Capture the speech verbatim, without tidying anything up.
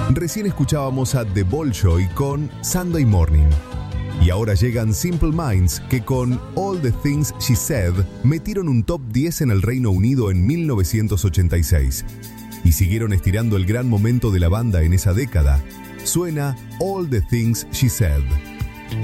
Recién escuchábamos a The Bolshoi con Sunday Morning. Y ahora llegan Simple Minds, que con All the Things She Said metieron un top diez en el Reino Unido en mil novecientos ochenta y seis. Y siguieron estirando el gran momento de la banda en esa década. Suena All the Things She Said.